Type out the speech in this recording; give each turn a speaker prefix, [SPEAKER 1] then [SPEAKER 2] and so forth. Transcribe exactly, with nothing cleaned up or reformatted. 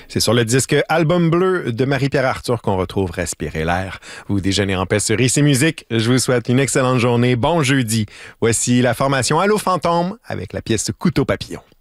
[SPEAKER 1] C'est sur le disque Album bleu de Marie-Pierre Arthur qu'on retrouve Respirer l'air. Vous déjeunez en paix sur Ici Musique. Je vous souhaite une excellente journée. Bon jeudi. Voici la formation Allô Fantôme avec la pièce Couteau Papillon.